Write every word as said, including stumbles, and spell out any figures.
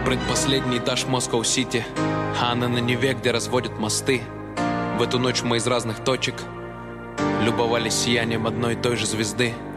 Предпоследний этаж Москва-Сити, а она на Неве, где разводят мосты. В эту ночь мы из разных точек любовались сиянием одной и той же звезды.